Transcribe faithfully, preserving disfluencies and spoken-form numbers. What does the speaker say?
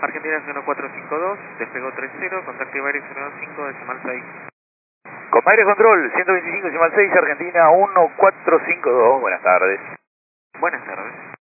Argentina uno cuatro cinco dos, despegó tres cero, contacto Iberia uno cinco decimal seis. Comaire Control, ciento veinticinco decimal seis, Argentina uno cuatro cinco dos, buenas tardes. Buenas tardes.